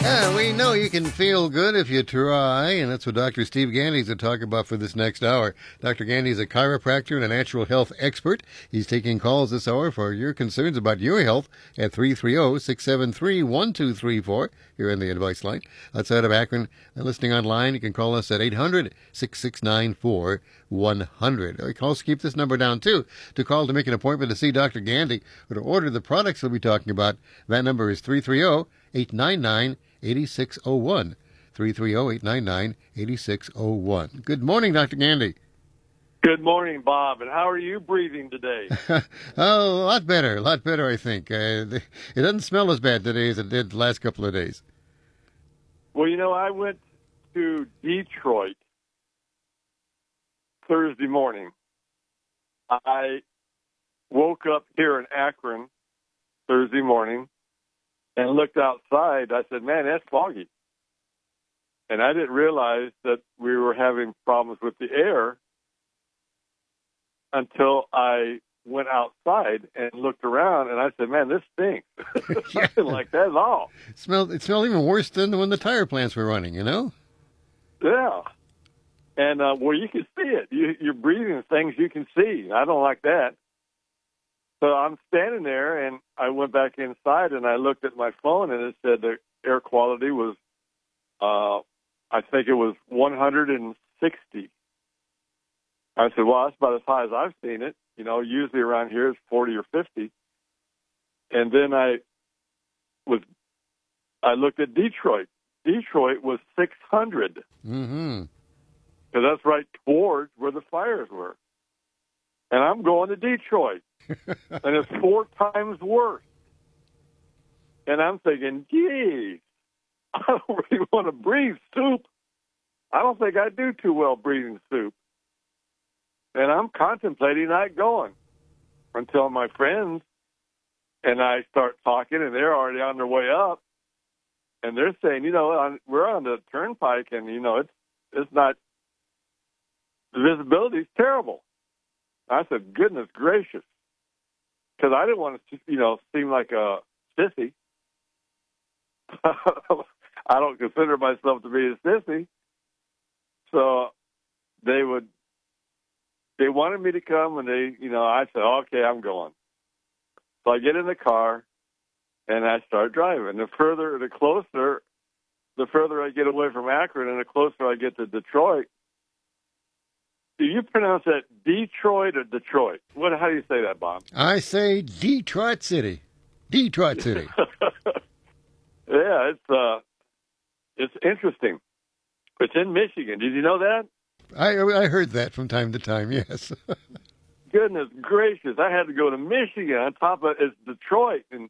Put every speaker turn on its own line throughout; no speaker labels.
Yeah, we know you can feel good if you try, and that's what Dr. Steve Gandy's to talk about for this next hour. Dr. Gandy is a chiropractor and a natural health expert. He's taking calls this hour for your concerns about your health at 330-673-1234. You're in the advice line. Outside of Akron, and listening online, you can call us at 800-669-4100. You can also keep this number down, too, to call to make an appointment to see Dr. Gandy or to order the products we'll be talking about. That number is 330-899-8601. 330-899-8601. Good morning, Dr. Gandy.
Good morning, Bob. And how are you breathing today?
Oh, a lot better, I think. It doesn't smell as bad today as it did the last couple of days.
Well, I went to Detroit Thursday morning. I woke up here in Akron Thursday morning and looked outside. I said, man, that's foggy. And I didn't realize that we were having problems with the air until I went outside and looked around, and I said, man, this stinks. I didn't like that at all.
It smelled even worse than when the tire plants were running,
Yeah. And, you can see it. You're breathing things you can see. I don't like that. So I'm standing there, and I went back inside, and I looked at my phone, and it said the air quality was, I think it was 160. I said, well, that's about as high as I've seen it. Usually around here it's 40 or 50. And then I looked at Detroit. Detroit was 600.
Mm-hmm.
Because that's right towards where the fires were. And I'm going to Detroit. And it's 4 times worse. And I'm thinking, geez, I don't really want to breathe soup. I don't think I do too well breathing soup. And I'm contemplating not going until my friends and I start talking, and they're already on their way up. And they're saying, we're on the turnpike, and, it's not, the visibility's terrible. I said, goodness gracious. Because I didn't want to, seem like a sissy. I don't consider myself to be a sissy. So they wanted me to come, and I said, okay, I'm going. So I get in the car, and I start driving. The closer I get away from Akron, and the closer I get to Detroit. Do you pronounce that Detroit or Detroit? How do you say that, Bob?
I say Detroit City. Detroit City.
Yeah, it's interesting. It's in Michigan. Did you know that?
I heard that from time to time, yes.
Goodness gracious. I had to go to Michigan. On top of it's Detroit, and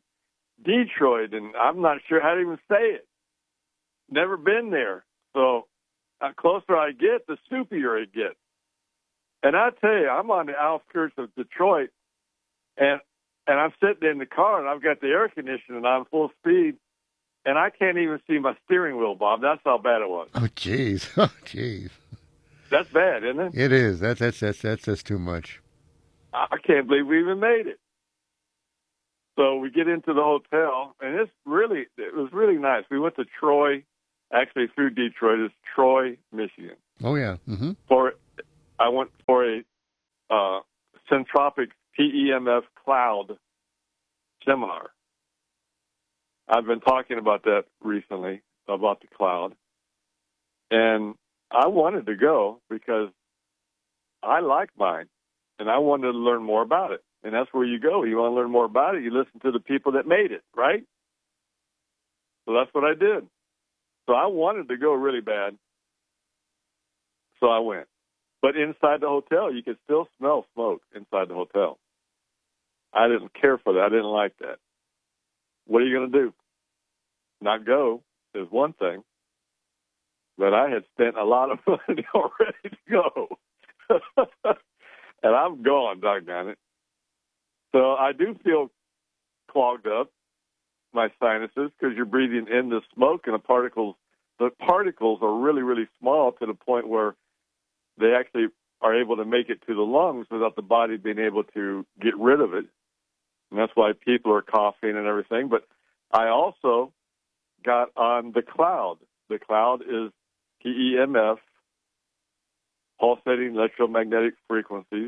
I'm not sure how to even say it. Never been there. So the closer I get, the soupier it gets. And I tell you, I'm on the outskirts of Detroit, and I'm sitting in the car, and I've got the air conditioning on full speed, and I can't even see my steering wheel, Bob. That's how bad it was.
Oh, jeez.
That's bad, isn't it?
It is. That's too much.
I can't believe we even made it. So we get into the hotel, and it was really nice. We went to Troy, actually through Detroit. It's Troy, Michigan.
Oh, yeah. Mm-hmm.
I went for a Centropic PEMF cloud seminar. I've been talking about that recently, about the cloud. And I wanted to go because I like mine, and I wanted to learn more about it. And that's where you go. You want to learn more about it, you listen to the people that made it, right? So that's what I did. So I wanted to go really bad. So I went. But inside the hotel, you could still smell smoke inside the hotel. I didn't care for that. I didn't like that. What are you going to do? Not go is one thing. But I had spent a lot of money already to go. And I'm gone, doggone it. So I do feel clogged up, my sinuses, because you're breathing in the smoke, and the particles are really, really small to the point where they actually are able to make it to the lungs without the body being able to get rid of it. And that's why people are coughing and everything. But I also got on the cloud. The cloud is PEMF, pulsating electromagnetic frequencies.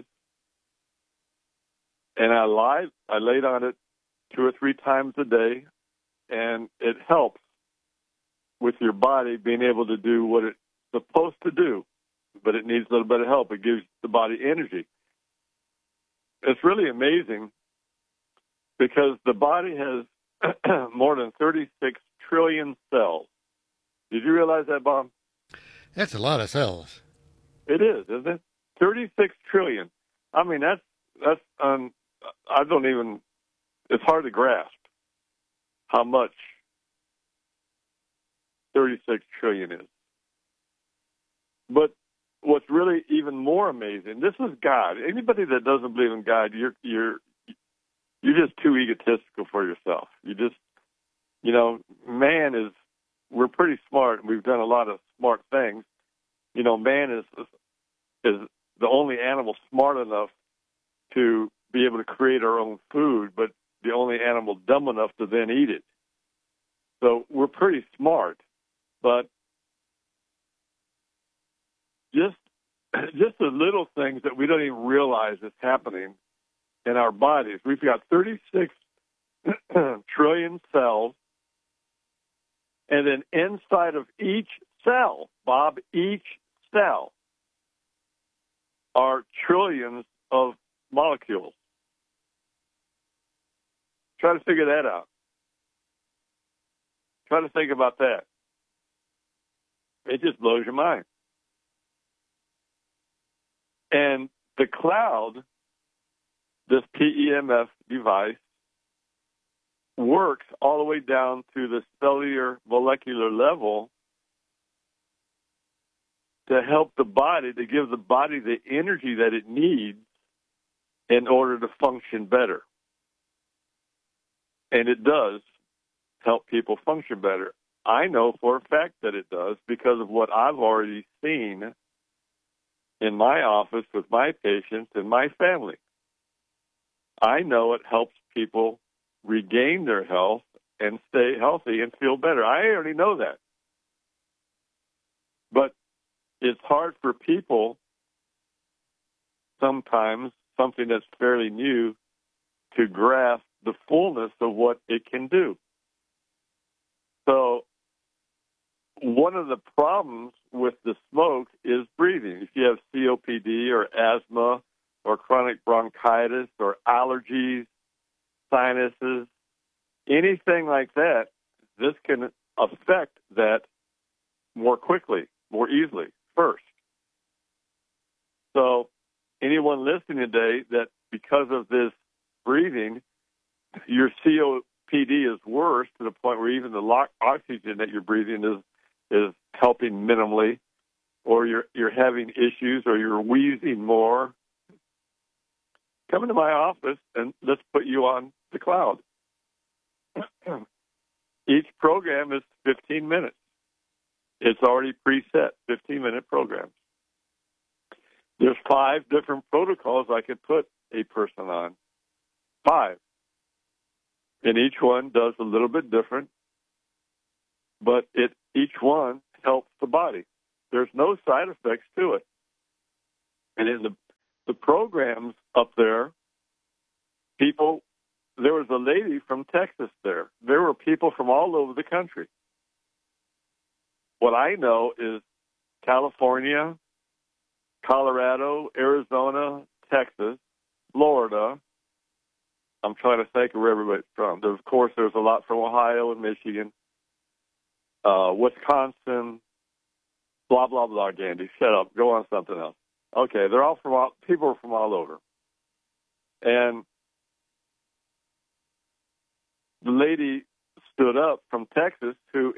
And I laid on it 2 or 3 times a day, and it helps with your body being able to do what it's supposed to do, but it needs a little bit of help. It gives the body energy. It's really amazing because the body has more than 36 trillion cells. Did you realize that, Bob?
That's a lot of cells.
It is, isn't it? 36 trillion. I mean, that's I don't even, it's hard to grasp how much 36 trillion is. But what's really even more amazing, this is God. Anybody that doesn't believe in God, you're just too egotistical for yourself. We're pretty smart, and we've done a lot of smart things. Man is the only animal smart enough to be able to create our own food, but the only animal dumb enough to then eat it. So we're pretty smart, but just the little things that we don't even realize is happening in our bodies. We've got 36 trillion cells, and then inside of each cell, Bob, each cell are trillions of molecules. Try to figure that out. Try to think about that. It just blows your mind. And the cloud, this PEMF device, works all the way down to the cellular molecular level to help the body, to give the body the energy that it needs in order to function better. And it does help people function better. I know for a fact that it does because of what I've already seen in my office with my patients and my family. I know it helps people regain their health and stay healthy and feel better. I already know that. But it's hard for people sometimes, something that's fairly new, to grasp the fullness of what it can do. So one of the problems with the smoke is breathing. If you have COPD or asthma or chronic bronchitis or allergies, sinuses, anything like that, this can affect that more quickly, more easily, first. So anyone listening today that because of this breathing, your COPD is worse to the point where even the oxygen that you're breathing is helping minimally, or you're having issues, or you're wheezing more, come into my office and let's put you on the cloud. Each program is 15 minutes. It's already preset, 15-minute programs. There's 5 different protocols I could put a person on. 5. And each one does a little bit different, but each one helps the body. There's no side effects to it. And in the programs up there, there was a lady from Texas there. There were people from all over the country. What I know is California, Colorado, Arizona, Texas, Florida. I'm trying to think of where everybody's from. Of course, there's a lot from Ohio and Michigan, Wisconsin, blah, blah, blah, Gandy. Shut up. Go on something else. Okay, people are from all over. And the lady stood up from Texas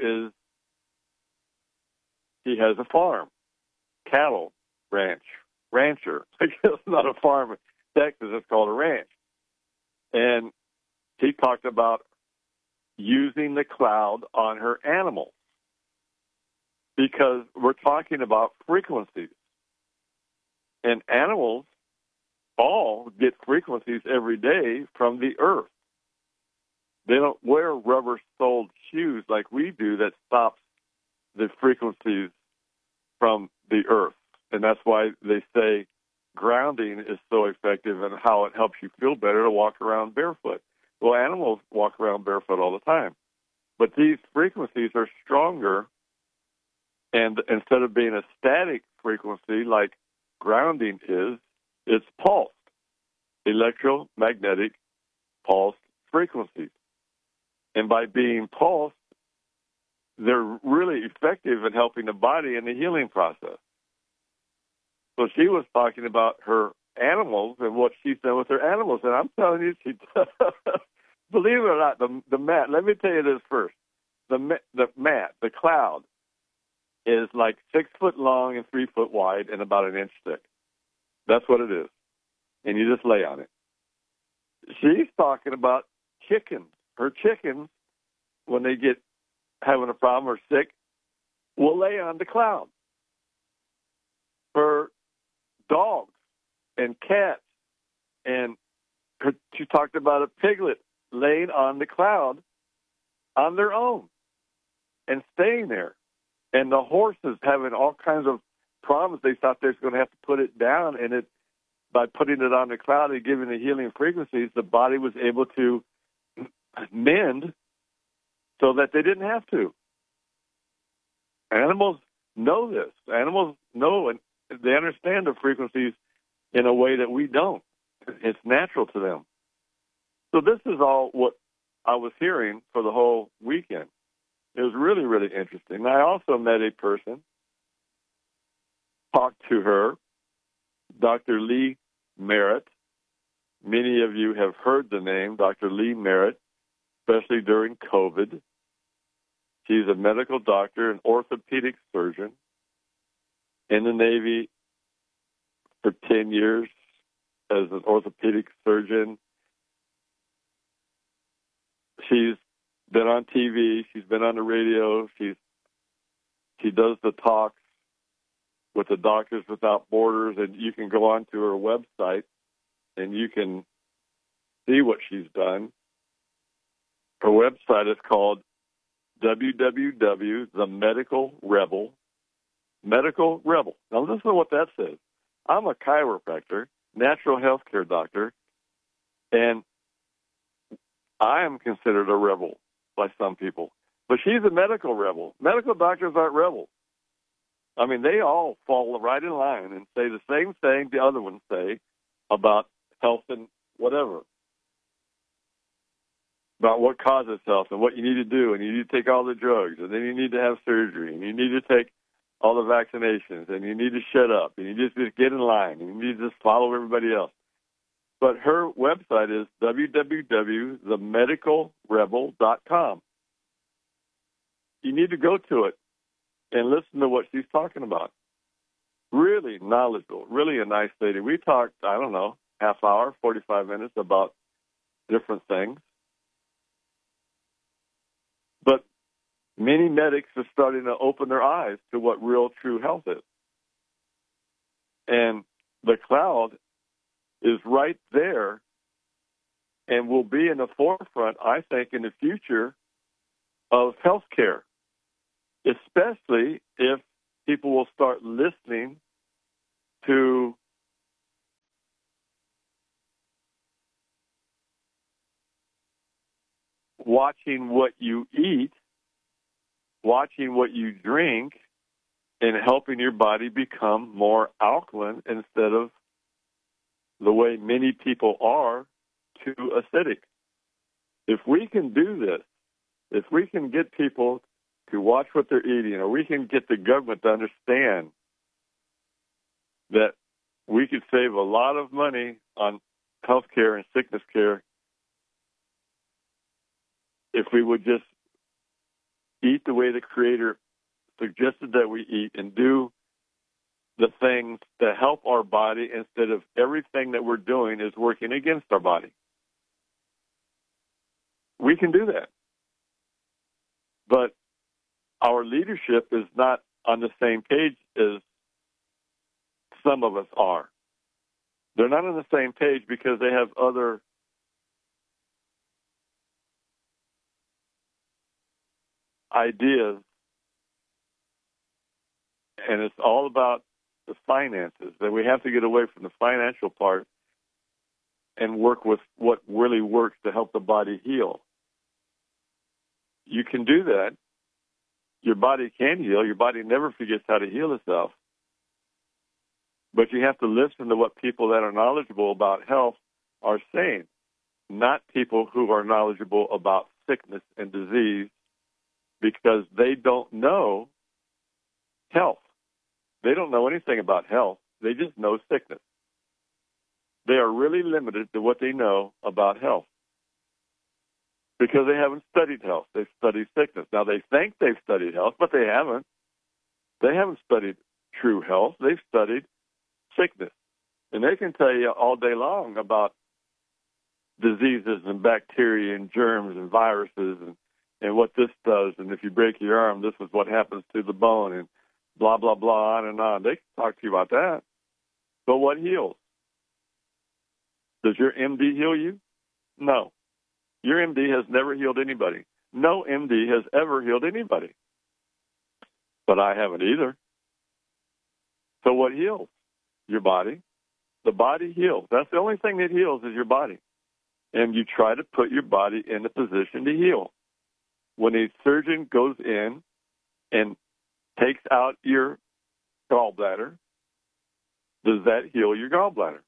he has a farm, cattle rancher. It's not a farm in Texas, it's called a ranch. And he talked about using the cloud on her animals because we're talking about frequencies. And animals all get frequencies every day from the earth. They don't wear rubber-soled shoes like we do that stops the frequencies from the earth. And that's why they say grounding is so effective and how it helps you feel better to walk around barefoot. Well, animals walk around barefoot all the time. But these frequencies are stronger, and instead of being a static frequency like grounding is, it's pulsed, electromagnetic pulsed frequencies. And by being pulsed, they're really effective in helping the body in the healing process. So she was talking about her animals and what she's done with her animals. And I'm telling you, she believe it or not, the mat, let me tell you this first. The mat, the cloud, is like 6 foot long and 3 foot wide and about an inch thick. That's what it is. And you just lay on it. She's talking about chickens. Her chickens, when they get having a problem or sick, will lay on the cloud. Her dogs and cats, and she talked about a piglet laying on the cloud on their own and staying there. And the horses having all kinds of problems. They thought they were going to have to put it down, and it by putting it on the cloud and giving the healing frequencies, the body was able to mend so that they didn't have to. Animals know this. Animals know and they understand the frequencies in a way that we don't. It's natural to them. So this is all what I was hearing for the whole weekend. It was really, really interesting. I also met a person, talked to her, Dr. Lee Merritt. Many of you have heard the name, Dr. Lee Merritt, especially during COVID. She's a medical doctor, an orthopedic surgeon, in the Navy for 10 years as an orthopedic surgeon. She's been on TV. She's been on the radio. She does the talks with the Doctors Without Borders, and you can go onto her website and you can see what she's done. Her website is called www.themedicalrebel. Medical Rebel. Now listen to what that says. I'm a chiropractor, natural health care doctor, and I am considered a rebel by some people. But she's a medical rebel. Medical doctors aren't rebels. I mean, they all fall right in line and say the same thing the other ones say about health and whatever, about what causes health and what you need to do, and you need to take all the drugs, and then you need to have surgery, and you need to take all the vaccinations, and you need to shut up, and you just get in line, and you need to just follow everybody else. But her website is www.themedicalrebel.com. You need to go to it and listen to what she's talking about. Really knowledgeable, really a nice lady. We talked, I don't know, half hour, 45 minutes about different things. But many medics are starting to open their eyes to what real, true health is. And the cloud is right there and will be in the forefront, I think, in the future of healthcare, especially if people will start listening to watching what you eat, watching what you drink, and helping your body become more alkaline instead of the way many people are too acidic. If we can do this, if we can get people to watch what they're eating, or we can get the government to understand that we could save a lot of money on health care and sickness care if we would just eat the way the Creator suggested that we eat and do the things that help our body instead of everything that we're doing is working against our body. We can do that. But our leadership is not on the same page as some of us are. They're not on the same page because they have other ideas, and it's all about the finances, that we have to get away from the financial part and work with what really works to help the body heal. You can do that. Your body can heal. Your body never forgets how to heal itself. But you have to listen to what people that are knowledgeable about health are saying, not people who are knowledgeable about sickness and disease, because they don't know health. They don't know anything about health. They just know sickness. They are really limited to what they know about health because they haven't studied health. They've studied sickness. Now, they think they've studied health, but they haven't. They haven't studied true health. They've studied sickness. And they can tell you all day long about diseases and bacteria and germs and viruses and what this does. And if you break your arm, this is what happens to the bone and blah, blah, blah, on and on. They can talk to you about that. But what heals? Does your MD heal you? No. Your MD has never healed anybody. No MD has ever healed anybody. But I haven't either. So what heals? Your body. The body heals. That's the only thing that heals is your body. And you try to put your body in a position to heal. When a surgeon goes in and takes out your gallbladder, does that heal your gallbladder?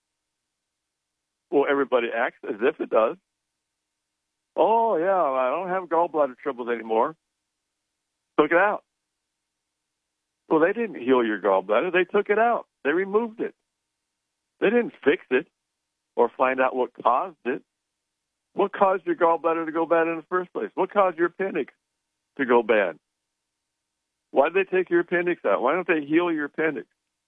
Well, everybody acts as if it does. Oh, yeah, I don't have gallbladder troubles anymore. Took it out. Well, they didn't heal your gallbladder. They took it out. They removed it. They didn't fix it or find out what caused it. What caused your gallbladder to go bad in the first place? What caused your appendix to go bad? Why did they take your appendix out? Why don't they heal your appendix?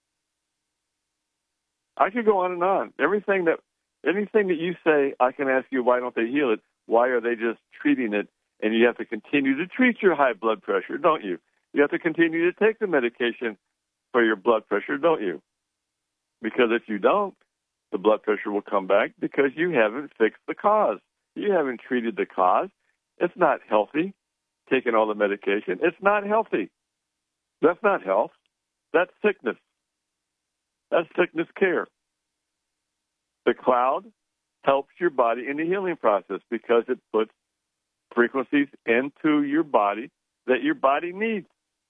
I could go on and on. Anything that you say, I can ask you, why don't they heal it? Why are they just treating it? And you have to continue to treat your high blood pressure, don't you? You have to continue to take the medication for your blood pressure, don't you? Because if you don't, the blood pressure will come back because you haven't fixed the cause. You haven't treated the cause. It's not healthy, taking all the medication. It's not healthy. That's not health. That's sickness. That's sickness care. The cloud helps your body in the healing process because it puts frequencies into your body that your body needs.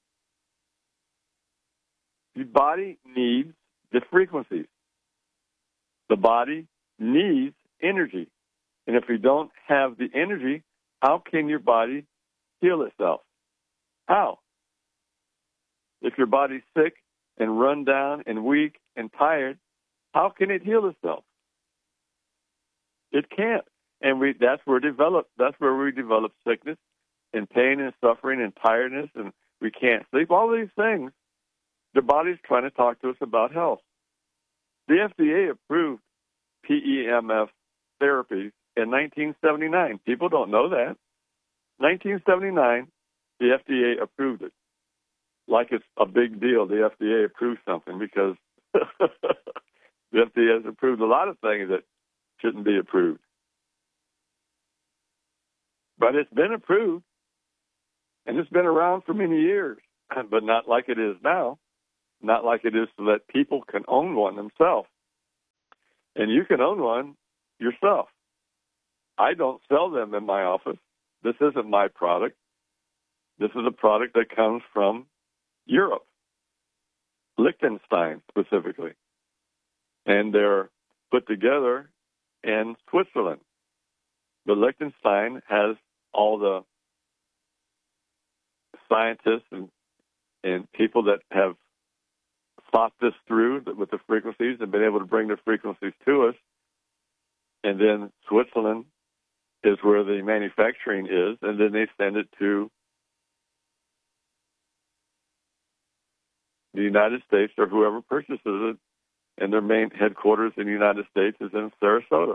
Your body needs the frequencies. The body needs energy. And if you don't have the energy, how can your body heal itself? How? If your body's sick and run down and weak and tired, how can it heal itself? It can't. And that's where we develop sickness and pain and suffering and tiredness, and we can't sleep. All these things, the body's trying to talk to us about health. The FDA approved PEMF therapies in 1979. People don't know that. 1979, the FDA approved it. Like it's a big deal, the FDA approved something, because the FDA has approved a lot of things that shouldn't be approved. But it's been approved, and it's been around for many years, but not like it is now. Not like it is so that people can own one themselves. And you can own one yourself. I don't sell them in my office. This isn't my product. This is a product that comes from Europe, Liechtenstein specifically. And they're put together in Switzerland. But Liechtenstein has all the scientists and people that have thought this through with the frequencies and been able to bring the frequencies to us. And then Switzerland is where the manufacturing is, and then they send it to the United States or whoever purchases it, and their main headquarters in the United States is in Sarasota,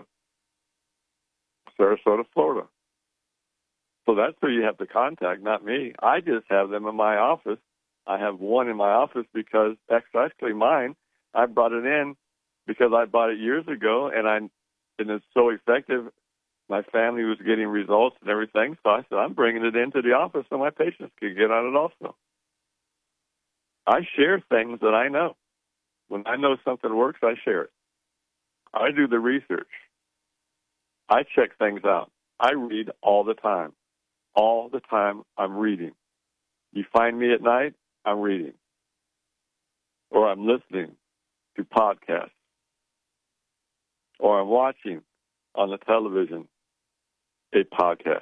Florida. So that's who you have to contact, not me. I just have them in my office. I have one in my office because that's actually mine. I brought it in because I bought it years ago, and it's so effective. My family was getting results and everything, so I said, I'm bringing it into the office so my patients can get on it also. I share things that I know. When I know something works, I share it. I do the research. I check things out. I read all the time. All the time I'm reading. You find me at night, I'm reading. Or I'm listening to podcasts. Or I'm watching on the television a podcast.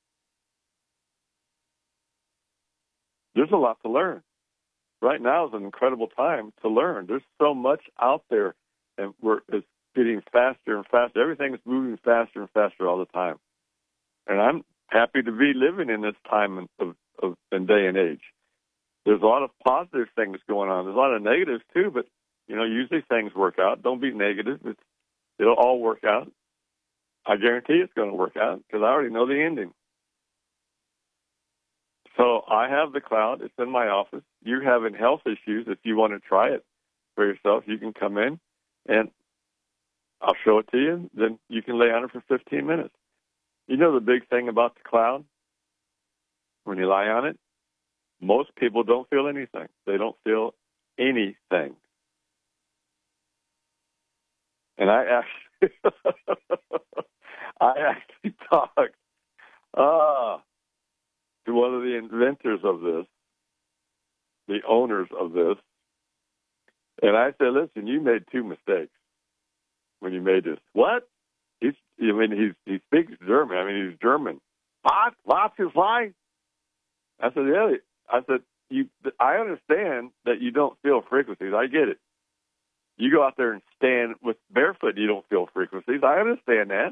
There's a lot to learn. Right now is an incredible time to learn. There's so much out there, and it's getting faster and faster. Everything is moving faster and faster all the time. And I'm happy to be living in this time of day and age. There's a lot of positive things going on. There's a lot of negatives too, but usually things work out. Don't be negative. It'll all work out. I guarantee it's going to work out because I already know the ending. So I have the cloud. It's in my office. You're having health issues. If you want to try it for yourself, you can come in and I'll show it to you. Then you can lay on it for 15 minutes. You know the big thing about the cloud? When you lie on it, most people don't feel anything. They don't feel anything. And I actually talked to one of the inventors of this, the owners of this, and I said, listen, you made two mistakes when you made this. What? He speaks German. He's German. Was is fine? I said, yeah. I said, I understand that you don't feel frequencies. I get it. You go out there and stand with barefoot, you don't feel frequencies. I understand that.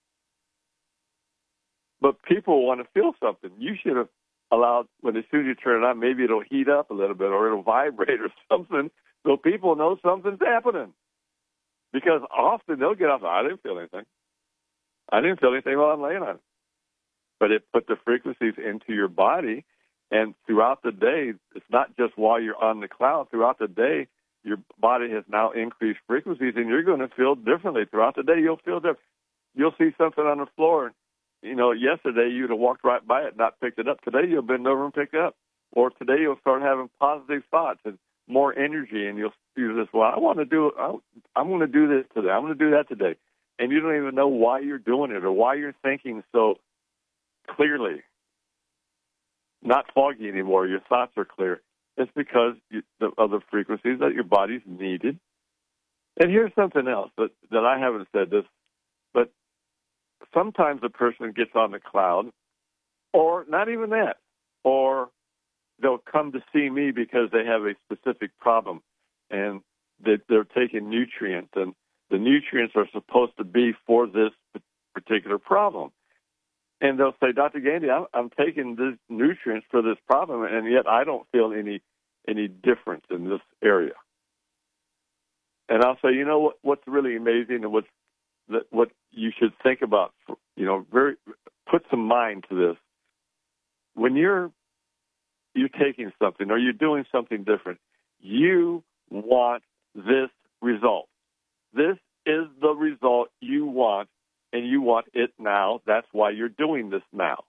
But people want to feel something. You should have allowed, as soon as you turn it on, maybe it'll heat up a little bit or it'll vibrate or something so people know something's happening. Because often they'll get off, I didn't feel anything. I didn't feel anything while I'm laying on it. But it put the frequencies into your body, and throughout the day, it's not just while you're on the cloud. Throughout the day, your body has now increased frequencies, and you're going to feel differently. Throughout the day, you'll feel different. You'll see something on the floor. Yesterday you'd have walked right by it, not picked it up. Today you'll bend over and pick it up. Or today you'll start having positive thoughts and more energy, and you'll do this. Well, I'm going to do this today. I'm going to do that today. And you don't even know why you're doing it or why you're thinking so clearly. Not foggy anymore. Your thoughts are clear. It's because of the frequencies that your body's needed. And here's something else that I haven't said this, but sometimes a person gets on the cloud, or not even that, or they'll come to see me because they have a specific problem, and they're taking nutrients, and the nutrients are supposed to be for this particular problem. And they'll say, Dr. Gandy, I'm taking these nutrients for this problem, and yet I don't feel any difference in this area. And I'll say, what's really amazing and what you should think about, put some mind to this. When you're taking something or you're doing something different, you want this result. This is the result you want, and you want it now. That's why you're doing this now.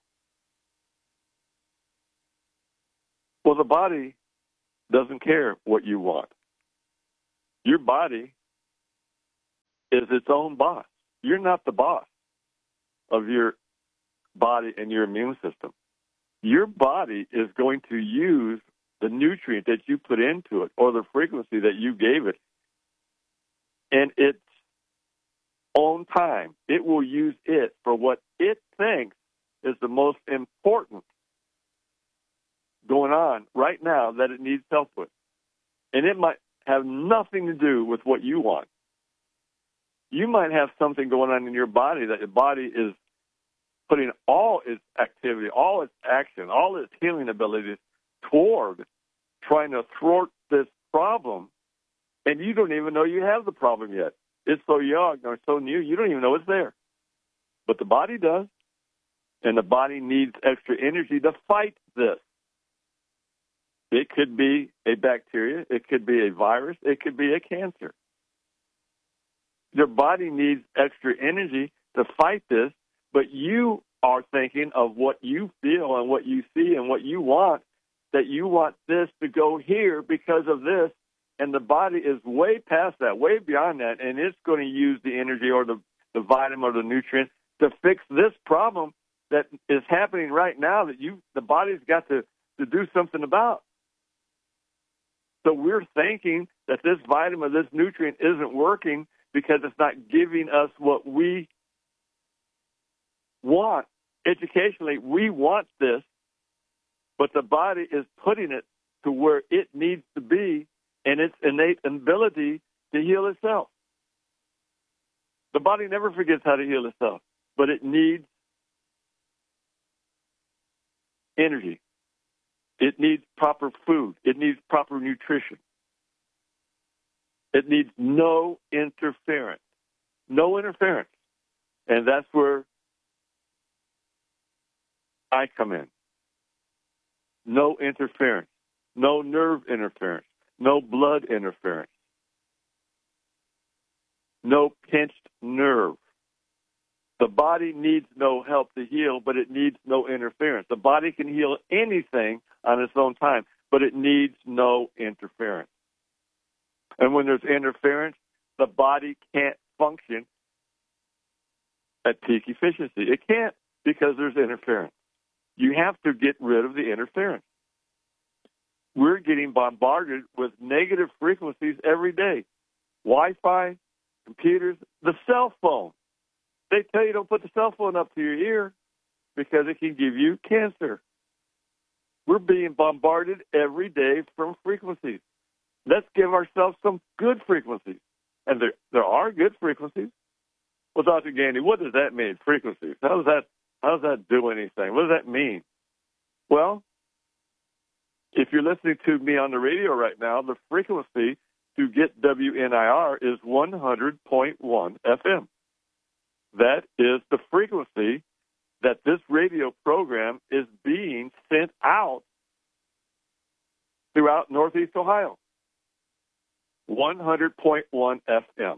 Well, the body doesn't care what you want. Your body is its own boss. You're not the boss of your body and your immune system. Your body is going to use the nutrient that you put into it or the frequency that you gave it in its own time. It will use it for what it thinks is the most important going on right now that it needs help with. And it might have nothing to do with what you want. You might have something going on in your body that your body is putting all its activity, all its action, all its healing abilities toward trying to thwart this problem, and you don't even know you have the problem yet. It's so young or so new, you don't even know it's there. But the body does, and the body needs extra energy to fight this. It could be a bacteria, it could be a virus, it could be a cancer. Your body needs extra energy to fight this but you are thinking of what you feel and what you see and what you want, that you want this to go here because of this, and the body is way past that, way beyond that, and it's going to use the energy or the vitamin or the nutrient to fix this problem that is happening right now that the body's got to do something about. So we're thinking that this vitamin, this nutrient isn't working because it's not giving us what we want. Educationally, we want this, but the body is putting it to where it needs to be and its innate ability to heal itself. The body never forgets how to heal itself, but it needs energy. It needs proper food. It needs proper nutrition. It needs no interference. No interference. And that's where I come in. No interference. No nerve interference. No blood interference. No pinched nerve. The body needs no help to heal, but it needs no interference. The body can heal anything on its own time, but it needs no interference. And when there's interference, the body can't function at peak efficiency. It can't because there's interference. You have to get rid of the interference. We're getting bombarded with negative frequencies every day. Wi-Fi, computers, the cell phone. They tell you don't put the cell phone up to your ear because it can give you cancer. We're being bombarded every day from frequencies. Let's give ourselves some good frequencies. And there are good frequencies. Well, Dr. Gandy, what does that mean, frequencies? How does that do anything? What does that mean? Well, if you're listening to me on the radio right now, the frequency to get WNIR is 100.1 FM. That is the frequency that this radio program is being sent out throughout Northeast Ohio. 100.1 FM.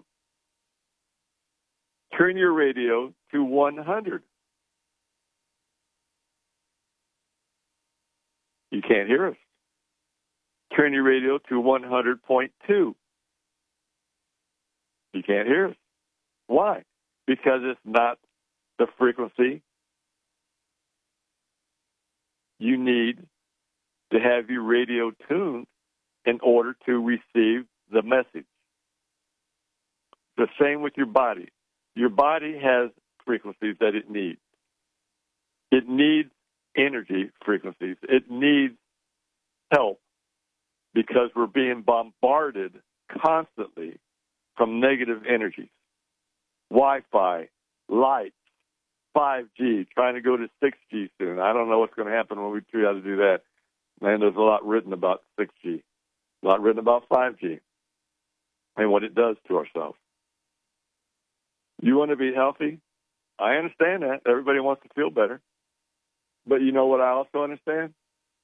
Turn your radio to 100. You can't hear us. Turn your radio to 100.2. You can't hear us. Why? Because it's not the frequency you need to have your radio tuned in order to receive the message. The same with your body. Your body has frequencies that it needs. It needs energy frequencies. It needs help because we're being bombarded constantly from negative energies. Wi-Fi, lights, 5G, trying to go to 6G soon. I don't know what's going to happen when we try to do that. Man, there's a lot written about 6G, a lot written about 5G and what it does to ourselves. You want to be healthy? I understand that. Everybody wants to feel better. But you know what I also understand?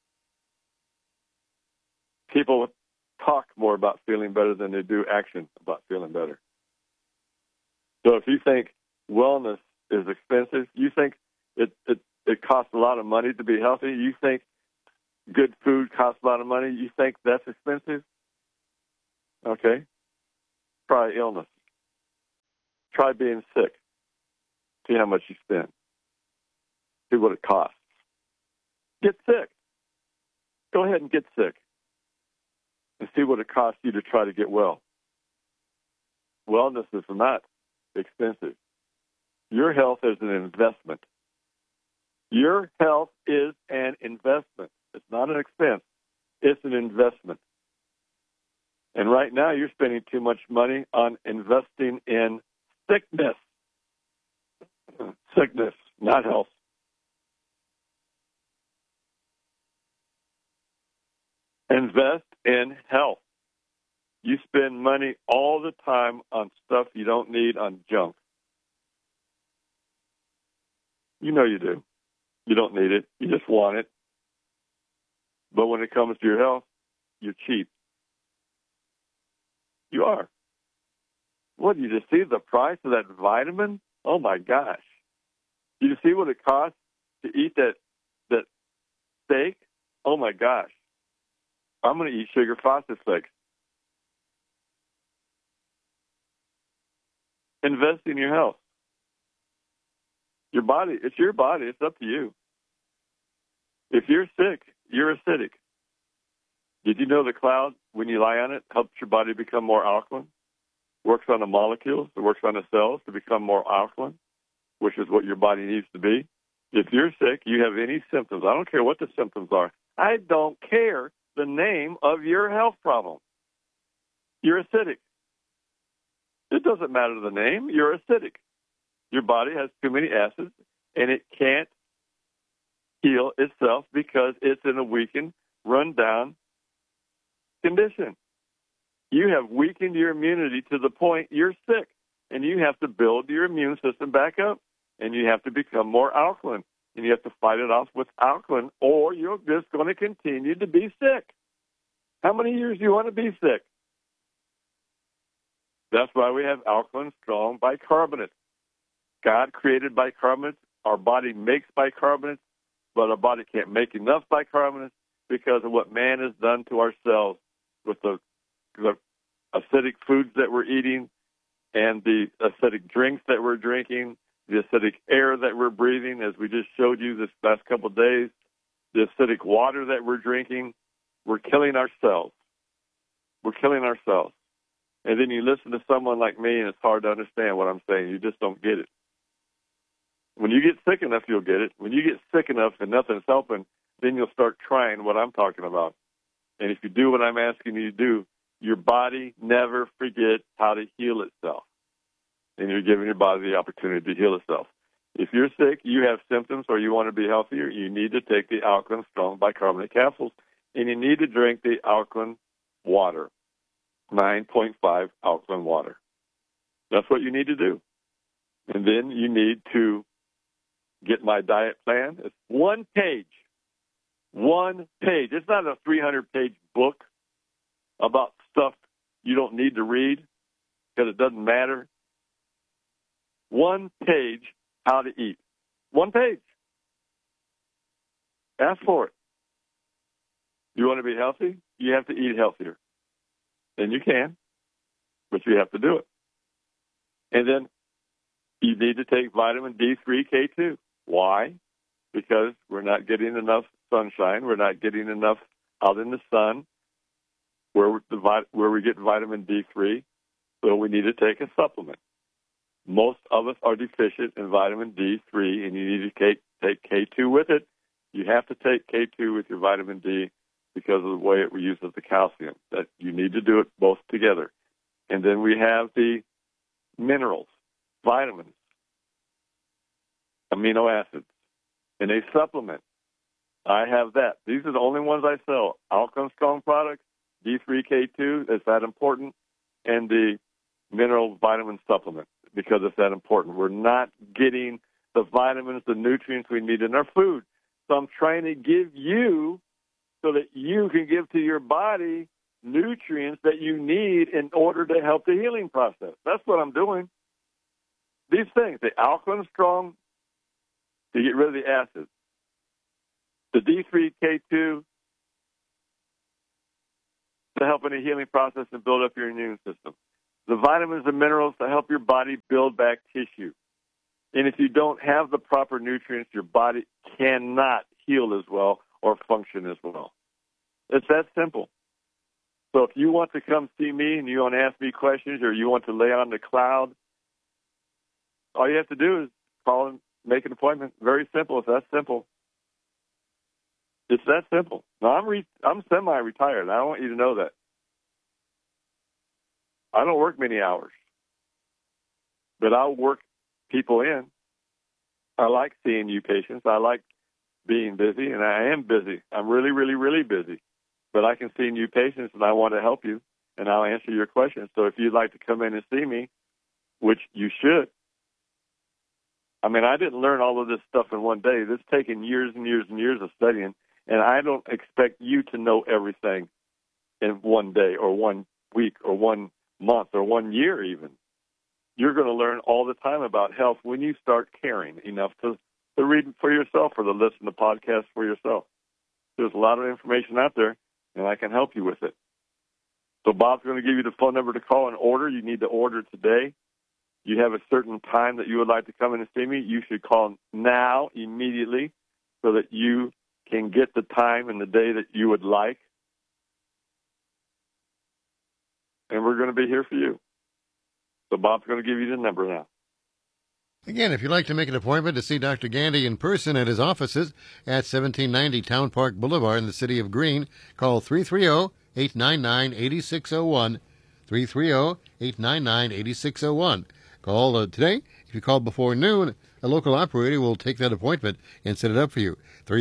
People talk more about feeling better than they do action about feeling better. So if you think wellness is expensive, you think it costs a lot of money to be healthy, you think good food costs a lot of money, you think that's expensive? Okay. Try illness. Try being sick. See how much you spend. See what it costs. Get sick. Go ahead and get sick. And see what it costs you to try to get well. Wellness is not expensive. Your health is an investment. Your health is an investment. It's not an expense. It's an investment. And right now you're spending too much money on investing in sickness. Sickness, not health. Invest in health. You spend money all the time on stuff you don't need, on junk. You know you do. You don't need it. You just want it. But when it comes to your health, you're cheap. You are. What, you just see the price of that vitamin? Oh, my gosh. You see what it costs to eat that steak? Oh, my gosh. I'm going to eat sugar frosted flakes. Invest in your health. Your body, it's your body. It's up to you. If you're sick, you're acidic. Did you know the cloud, when you lie on it, helps your body become more alkaline? Works on the molecules, it works on the cells to become more alkaline, which is what your body needs to be. If you're sick, you have any symptoms, I don't care what the symptoms are. I don't care the name of your health problem. You're acidic. It doesn't matter the name. You're acidic. Your body has too many acids, and it can't heal itself because it's in a weakened, run-down condition. You have weakened your immunity to the point you're sick, and you have to build your immune system back up, and you have to become more alkaline, and you have to fight it off with alkaline, or you're just going to continue to be sick. How many years do you want to be sick? That's why we have Alkaline Strong bicarbonate. God created bicarbonates. Our body makes bicarbonates, but our body can't make enough bicarbonates because of what man has done to our cells with the acidic foods that we're eating and the acidic drinks that we're drinking, the acidic air that we're breathing, as we just showed you this last couple of days, the acidic water that we're drinking. We're killing ourselves. We're killing ourselves. And then you listen to someone like me, and it's hard to understand what I'm saying. You just don't get it. When you get sick enough, you'll get it. When you get sick enough and nothing's helping, then you'll start trying what I'm talking about. And if you do what I'm asking you to do, your body never forgets how to heal itself. And you're giving your body the opportunity to heal itself. If you're sick, you have symptoms, or you want to be healthier, you need to take the Alkaline Strong bicarbonate capsules, and you need to drink the alkaline water, 9.5 alkaline water. That's what you need to do. And then you need to get my diet plan. It's one page. One page. It's not a 300-page book about stuff you don't need to read because it doesn't matter. One page, how to eat. One page. Ask for it. You want to be healthy? You have to eat healthier. And you can, but you have to do it. And then you need to take vitamin D3, K2. Why? Because we're not getting enough sunshine. We're not getting enough out in the sun where we get vitamin D3. So we need to take a supplement. Most of us are deficient in vitamin D3, and you need to take K2 with it. You have to take K2 with your vitamin D because of the way it uses the calcium. That you need to do it both together. And then we have the minerals, vitamins, amino acids, in a supplement. I have that. These are the only ones I sell. Alkaline Strong products, D3K2, that's that important, and the mineral vitamin supplement because it's that important. We're not getting the vitamins, the nutrients we need in our food. So I'm trying to give you so that you can give to your body nutrients that you need in order to help the healing process. That's what I'm doing. These things, the Alkaline Strong, to get rid of the acids, the D3K2 to help in the healing process and build up your immune system, the vitamins and minerals to help your body build back tissue. And if you don't have the proper nutrients, your body cannot heal as well or function as well. It's that simple. So if you want to come see me and you want to ask me questions or you want to lay on the cloud, all you have to do is call and make an appointment. Very simple. It's that simple. It's that simple. Now, I'm semi-retired. I want you to know that. I don't work many hours, but I'll work people in. I like seeing you patients. I like being busy, and I am busy. I'm really, really, really busy. But I can see new patients, and I want to help you, and I'll answer your questions. So if you'd like to come in and see me, which you should. I mean, I didn't learn all of this stuff in one day. This has taken years and years and years of studying, and I don't expect you to know everything in one day or 1 week or 1 month or 1 year even. You're going to learn all the time about health when you start caring enough to to read for yourself or to listen to podcasts for yourself. There's a lot of information out there, and I can help you with it. So Bob's going to give you the phone number to call and order. You need to order today. You have a certain time that you would like to come in and see me. You should call now, immediately, so that you can get the time and the day that you would like. And we're going to be here for you. So Bob's going to give you the number now.
Again, if you'd like to make an appointment to see Dr. Gandy in person at his offices at 1790 Town Park Boulevard in the city of Greene, call 330-899-8601, 330-899-8601. Call today. If you call before noon, a local operator will take that appointment and set it up for you,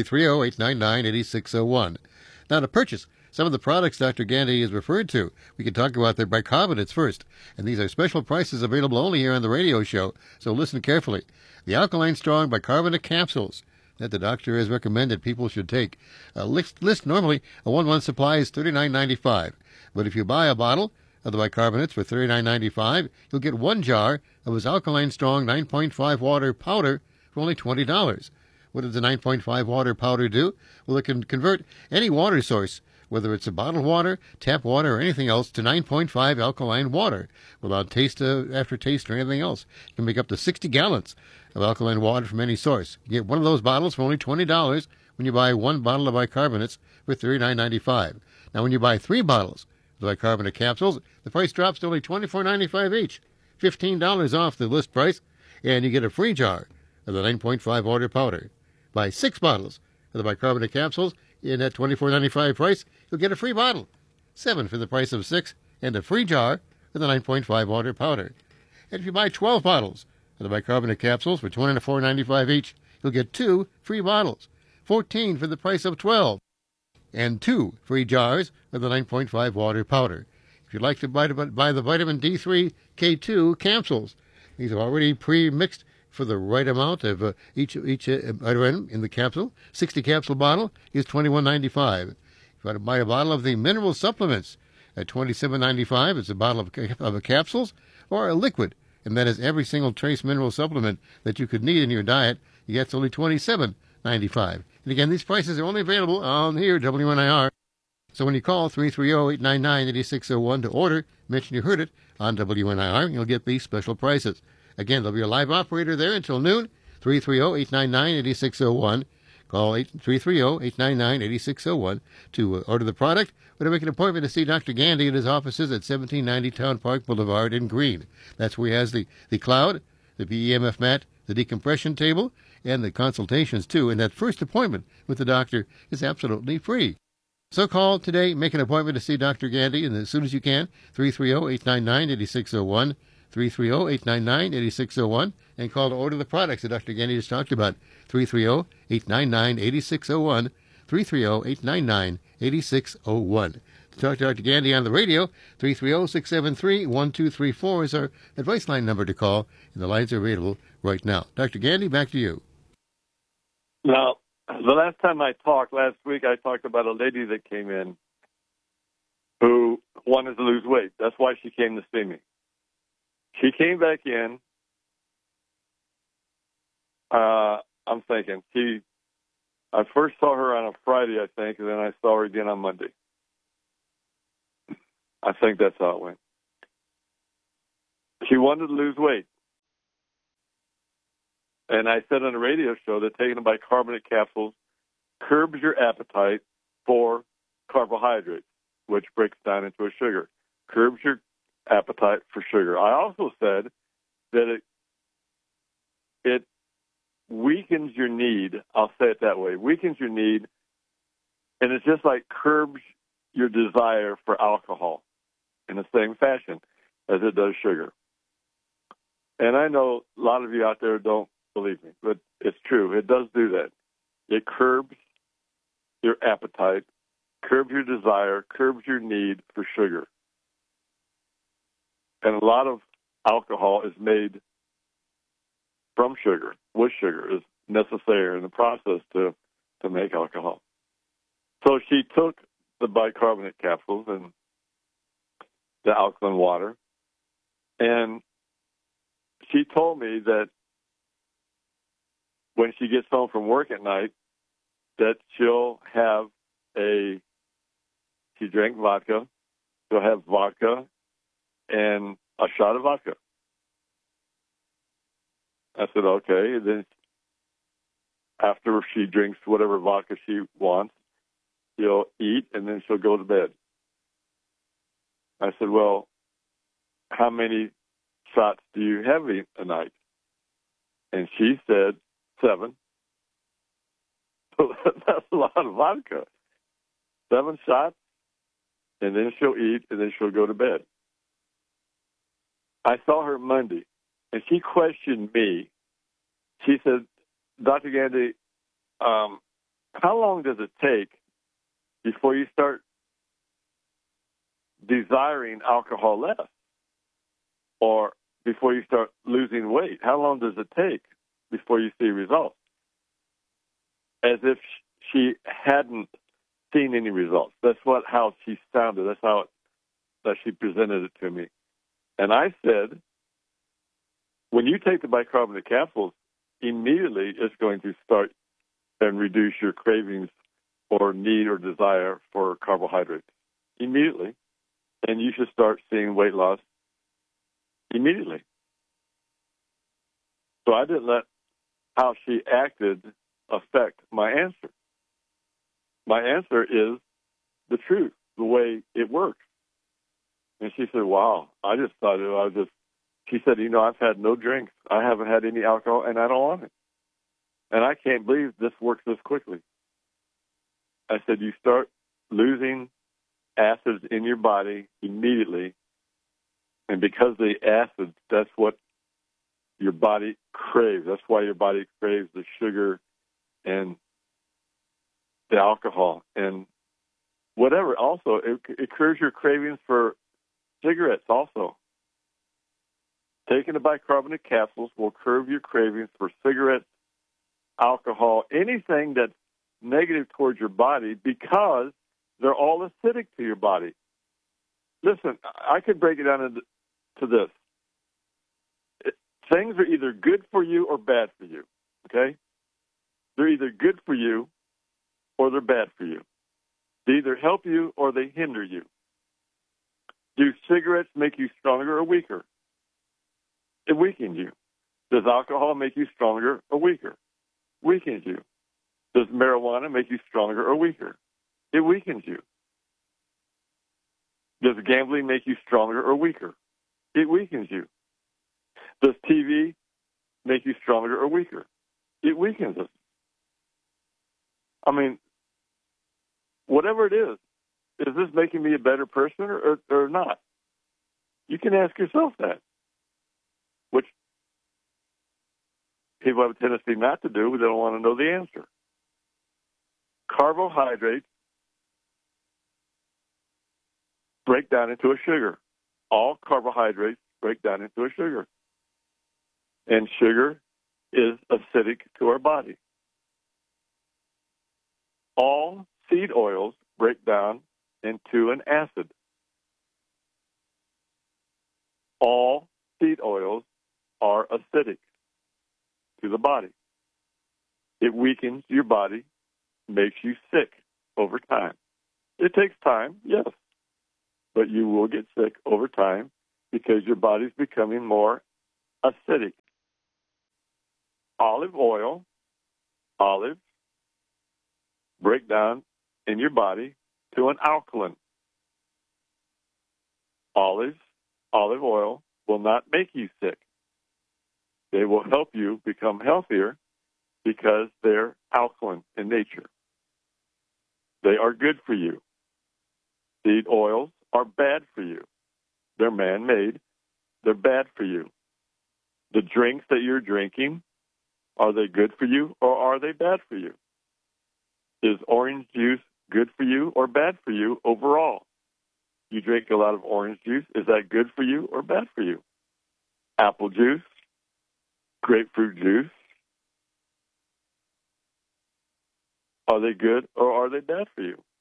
330-899-8601. Now, to purchase some of the products Dr. Gandy has referred to, we can talk about their bicarbonates first. And these are special prices available only here on the radio show, so listen carefully. The Alkaline Strong bicarbonate capsules that the doctor has recommended people should take. List normally, a 1-month supply is $39.95. But if you buy a bottle of the bicarbonates for $39.95, you'll get 1 jar of his Alkaline Strong 9.5 water powder for only $20. What does the 9.5 water powder do? Well, it can convert any water source, whether it's a bottled water, tap water, or anything else, to 9.5 alkaline water without aftertaste or anything else. You can make up to 60 gallons of alkaline water from any source. You get one of those bottles for only $20 when you buy 1 bottle of bicarbonates for $39.95. Now, when you buy 3 bottles of bicarbonate capsules, the price drops to only $24.95 each, $15 off the list price, and you get a free jar of the 9.5 water powder. Buy 6 bottles of the bicarbonate capsules in that $24.95 price, you'll get a free bottle, 7 for the price of 6, and a free jar of the 9.5 water powder. And if you buy 12 bottles of the bicarbonate capsules for $24.95 each, you'll get 2 free bottles, 14 for the price of 12, and 2 free jars of the 9.5 water powder. If you'd like to buy the vitamin D3 K2 capsules, these are already pre-mixed for the right amount of each vitamin in the capsule. 60 capsule bottle is $21.95. If you want to buy a bottle of the mineral supplements at $27.95, it's a bottle of capsules or a liquid, and that is every single trace mineral supplement that you could need in your diet. You get only $27.95. And again, these prices are only available on here, WNIR. So when you call 330-899-8601 to order, mention you heard it on WNIR, and you'll get these special prices. Again, there'll be a live operator there until noon, 330-899-8601. Call 330-899-8601 to order the product or to make an appointment to see Dr. Gandy at his offices at 1790 Town Park Boulevard in Greene. That's where he has the cloud, the BEMF mat, the decompression table, and the consultations, too. And that first appointment with the doctor is absolutely free. So call today, make an appointment to see Dr. Gandy, and as soon as you can, 330-899-8601. 330-899-8601, and call to order the products that Dr. Gandy just talked about, 330-899-8601, 330-899-8601. To talk to Dr. Gandy on the radio, 330-673-1234 is our advice line number to call, and the lines are available right now. Dr. Gandy, back to you.
Now, the last time I talked, last week, I talked about a lady that came in who wanted to lose weight. That's why she came to see me. She came back in. I'm thinking I first saw her on a Friday, I think, and then I saw her again on Monday. I think that's how it went. She wanted to lose weight. And I said on a radio show that taking the bicarbonate capsules curbs your appetite for carbohydrates, which breaks down into a sugar. Curbs your appetite for sugar. I also said that it weakens your need. I'll say it that way. Weakens your need, and it's just like curbs your desire for alcohol in the same fashion as it does sugar. And I know a lot of you out there don't believe me, but it's true. It does do that. It curbs your appetite, curbs your desire, curbs your need for sugar. And a lot of alcohol is made from sugar, with sugar, is necessary in the process to make alcohol. So she took the bicarbonate capsules and the alkaline water, and she told me that when she gets home from work at night, that she drank vodka, she'll have vodka and a shot of vodka. I said, okay. And then after she drinks whatever vodka she wants, she'll eat, and then she'll go to bed. I said, well, how many shots do you have a night? And she said 7. So that's a lot of vodka. 7 shots, and then she'll eat, and then she'll go to bed. I saw her Monday, and she questioned me. She said, Dr. Gandy, how long does it take before you start desiring alcohol less? Or before you start losing weight? How long does it take before you see results? As if she hadn't seen any results. That's how she sounded. That's how that she presented it to me. And I said, when you take the bicarbonate capsules, immediately it's going to start and reduce your cravings or need or desire for carbohydrates. Immediately. And you should start seeing weight loss immediately. So I didn't let how she acted affect my answer. My answer is the truth, the way it works. And she said, wow, I just thought she said, I've had no drinks. I haven't had any alcohol, and I don't want it. And I can't believe this works this quickly. I said, you start losing acids in your body immediately, and because the acids, that's what your body craves. That's why your body craves the sugar and the alcohol and whatever. Also, it curbs your cravings for cigarettes also. Taking the bicarbonate capsules will curb your cravings for cigarettes, alcohol, anything that's negative towards your body, because they're all acidic to your body. Listen, I could break it down to this. Things are either good for you or bad for you, okay? They're either good for you or they're bad for you. They either help you or they hinder you. Do cigarettes make you stronger or weaker? It weakens you. Does alcohol make you stronger or weaker? Weakens you. Does marijuana make you stronger or weaker? It weakens you. Does gambling make you stronger or weaker? It weakens you. Does TV make you stronger or weaker? It weakens us. I mean, whatever it is this making me a better person or not? You can ask yourself that, which people have a tendency not to do. They don't want to know the answer. Carbohydrates break down into a sugar. All carbohydrates break down into a sugar. And sugar is acidic to our body. All seed oils break down into an acid. All seed oils are acidic to the body. It weakens your body, makes you sick over time. It takes time, yes, but you will get sick over time because your body's becoming more acidic. Olives break down in your body to an alkaline. Olive oil will not make you sick. They will help you become healthier because they're alkaline in nature. They are good for you. Seed oils are bad for you. They're man-made. They're bad for you. The drinks that you're drinking, are they good for you or are they bad for you? Is orange juice good for you or bad for you overall? You drink a lot of orange juice. Is that good for you or bad for you? Apple juice, grapefruit juice, are they good or are they bad for you?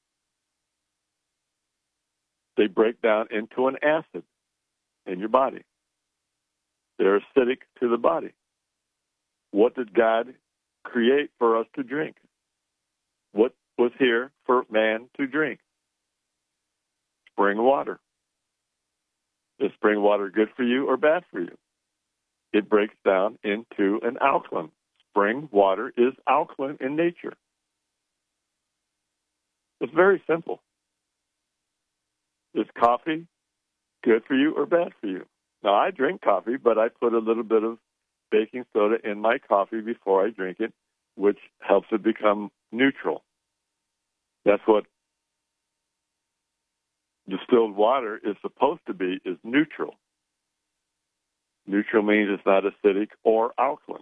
They break down into an acid in your body. They're acidic to the body. What did God create for us to drink? What was here for man to drink? Spring water. Is spring water good for you or bad for you? It breaks down into an alkaline. Spring water is alkaline in nature. It's very simple. Is coffee good for you or bad for you? Now, I drink coffee, but I put a little bit of baking soda in my coffee before I drink it, which helps it become neutral. That's what distilled water is supposed to be, is neutral. Neutral means it's not acidic or alkaline.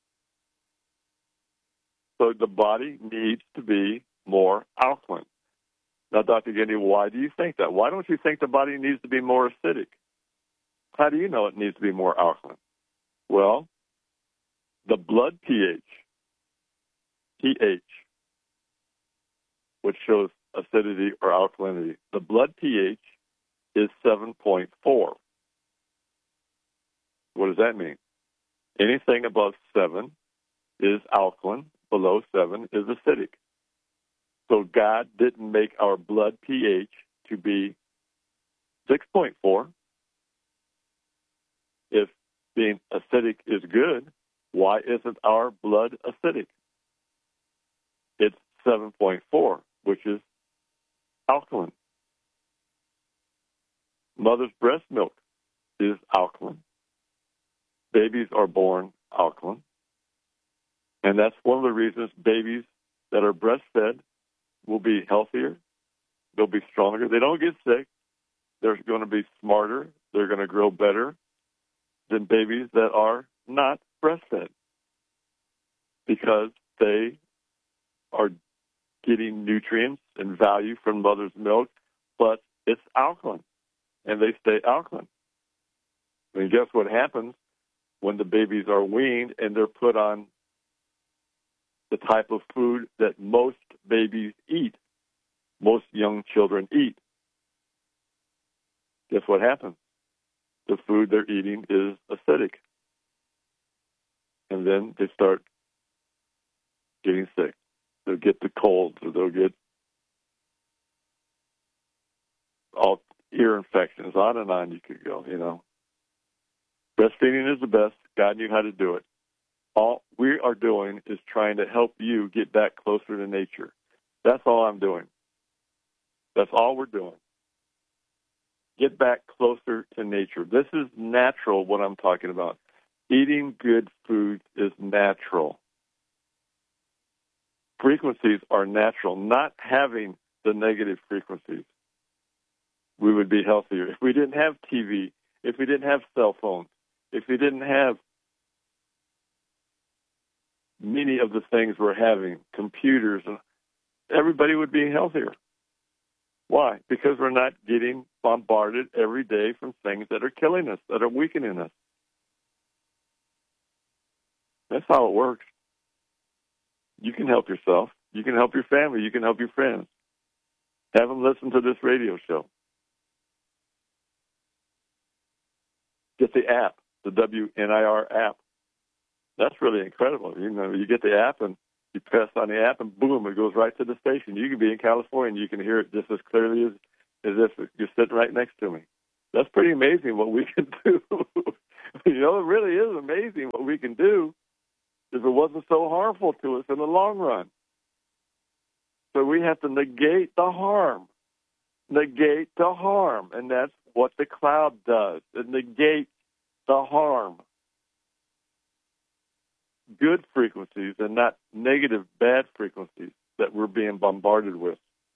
So the body needs to be more alkaline. Now, Dr. Gandy, why do you think that? Why don't you think the body needs to be more acidic? How do you know it needs to be more alkaline? Well, the blood pH, which shows acidity or alkalinity, the blood pH is 7.4. What does that mean? Anything above 7 is alkaline, below 7 is acidic. So God didn't make our blood pH to be 6.4. If being acidic is good, why isn't our blood acidic? It's 7.4, which is alkaline. Mother's breast milk is alkaline. Babies are born alkaline. And that's one of the reasons babies that are breastfed will be healthier. They'll be stronger. They don't get sick. They're going to be smarter. They're going to grow better than babies that are not breastfed because they are getting nutrients and value from mother's milk, but it's alkaline, and they stay alkaline. I mean, guess what happens when the babies are weaned and they're put on the type of food that most babies eat, most young children eat? Guess what happens? The food they're eating is acidic. And then they start getting sick. They'll get the colds, or they'll get all ear infections, on and on you could go, you know. Breastfeeding is the best. God knew how to do it. All we are doing is trying to help you get back closer to nature. That's all I'm doing. That's all we're doing. Get back closer to nature. This is natural, what I'm talking about. Eating good food is natural. Frequencies are natural. Not having the negative frequencies, we would be healthier. If we didn't have TV, if we didn't have cell phones, if we didn't have many of the things we're having, computers, and everybody would be healthier. Why? Because we're not getting bombarded every day from things that are killing us, that are weakening us. That's how it works. You can help yourself. You can help your family. You can help your friends. Have them listen to this radio show. Get the app, the WNIR app. That's really incredible. You know, you get the app and you press on the app and boom, it goes right to the station. You can be in California and you can hear it just as clearly as if you're sitting right next to me. That's pretty amazing what we can do. You know, it really is amazing what we can do if it wasn't so harmful to us in the long run. So we have to negate the harm. Negate the harm. And that's what the cloud does. It negates the harm. Good frequencies and not negative, bad frequencies that we're being bombarded with.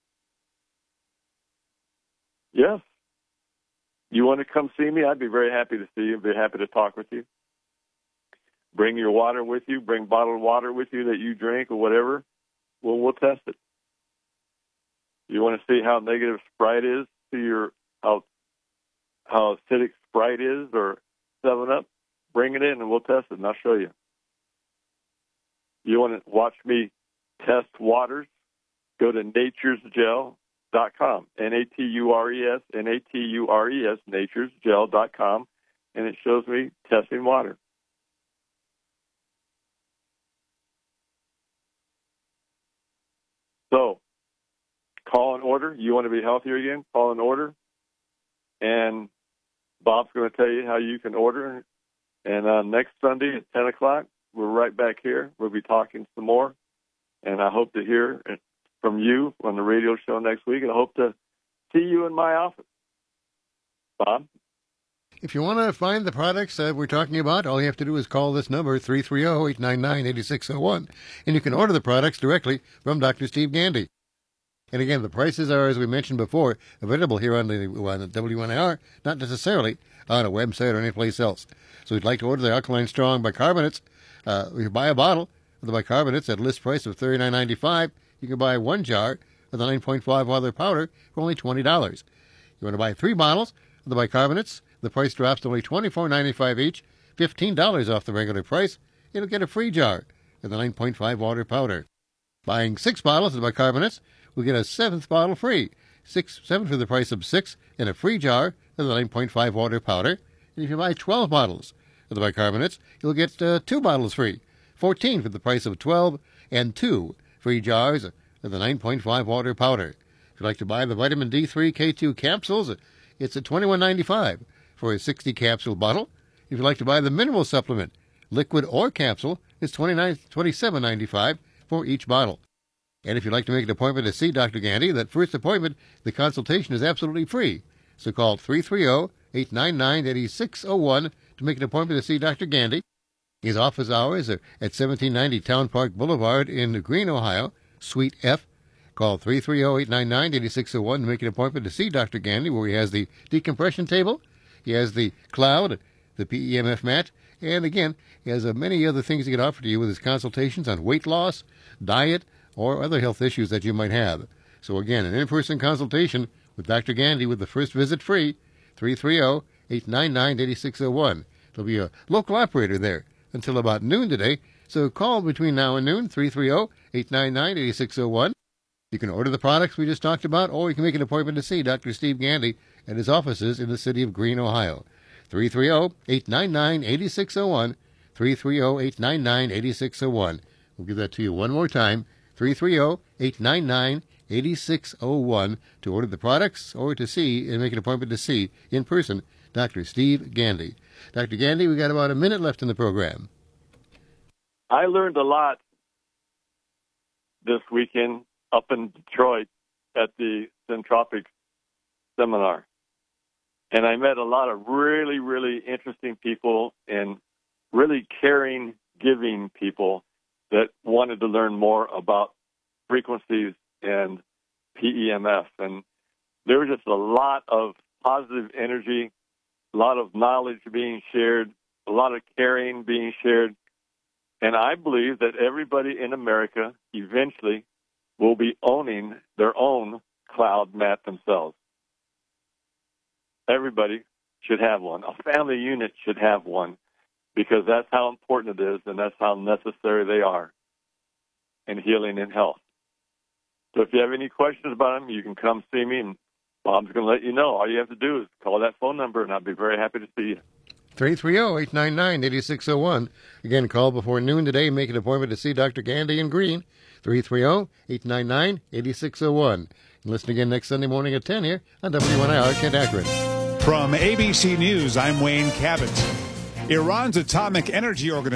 Yes. You want to come see me? I'd be very happy to see you. I'd be happy to talk with you. Bring your water with you. Bring bottled water with you that you drink or whatever. Well, we'll test it. You want to see how negative Sprite is? See how acidic Sprite is or 7-Up? Bring it in and we'll test it and I'll show you. You want to watch me test waters? Go to naturesgel.com, Natures, Natures, naturesgel.com, and it shows me testing water. So call and order. You want to be healthier again? Call and order. And Bob's going to tell you how you can order. And next Sunday at 10 o'clock, we're right back here. We'll be talking some more. And I hope to hear from you on the radio show next week. And I hope to see you in my office. Bob?
If you want to find the products that we're talking about, all you have to do is call this number, 330-899-8601, and you can order the products directly from Dr. Steve Gandy. And again, the prices are, as we mentioned before, available here on the WNIR, not necessarily on a website or anyplace else. So if you'd like to order the Alkaline Strong bicarbonates, you buy a bottle of the bicarbonates at a list price of $39.95. You can buy one jar of the 9.5 other powder for only $20. You want to buy 3 bottles of the bicarbonates, the price drops to only $24.95 each, $15 off the regular price. You'll get a free jar of the 9.5 water powder. Buying 6 bottles of the bicarbonates, we'll get a 7th bottle free. 7 for the price of 6, and a free jar of the 9.5 water powder. And if you buy 12 bottles of the bicarbonates, you'll get 2 bottles free. 14 for the price of 12, and 2 free jars of the 9.5 water powder. If you'd like to buy the vitamin D3 K2 capsules, it's at $21.95 for a 60 capsule bottle. If you'd like to buy the mineral supplement, liquid or capsule, it's $27.95 for each bottle. And if you'd like to make an appointment to see Dr. Gandy, that first appointment, the consultation is absolutely free. So call 330-899-8601 to make an appointment to see Dr. Gandy. His office hours are at 1790 Town Park Boulevard in Greene, Ohio, Suite F. Call 330-899-8601 to make an appointment to see Dr. Gandy, where he has the decompression table, he has the cloud, the PEMF mat, and again, he has many other things he can offer to you with his consultations on weight loss, diet, or other health issues that you might have. So again, an in-person consultation with Dr. Gandy with the first visit free, 330-899-8601. There'll be a local operator there until about noon today, so call between now and noon, 330-899-8601. You can order the products we just talked about, or you can make an appointment to see Dr. Steve Gandy at his offices in the city of Greene, Ohio. 330-899-8601, 330-899-8601. We'll give that to you one more time, 330-899-8601, to order the products or to see and make an appointment to see in person Dr. Steve Gandy. Dr. Gandy, we got about a minute left in the program.
I learned a lot this weekend up in Detroit at the Centropics seminar. And I met a lot of really, really interesting people and really caring, giving people that wanted to learn more about frequencies and PEMF. And there was just a lot of positive energy, a lot of knowledge being shared, a lot of caring being shared. And I believe that everybody in America eventually will be owning their own cloud mat themselves. Everybody should have one. A family unit should have one, because that's how important it is and that's how necessary they are in healing and health. So if you have any questions about them, you can come see me, and Bob's going to let you know. All you have to do is call that phone number, and I'll be very happy to see you.
330-899-8601. Again, call before noon today. Make an appointment to see Dr. Gandy in Greene. 330-899-8601. And listen again next Sunday morning at 10 here on WNIR Kent Akron.
From ABC News, I'm Wayne Cabot. Iran's Atomic Energy Organization